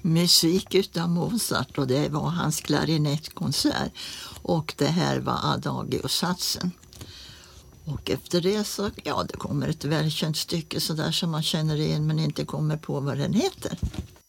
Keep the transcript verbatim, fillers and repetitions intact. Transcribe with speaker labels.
Speaker 1: musik utav Mozart och det var hans klarinettkonsert. Och det här var Adagio-satsen. Och efter det så, ja, det kommer ett välkänt stycke så där som man känner igen men inte kommer på vad den heter.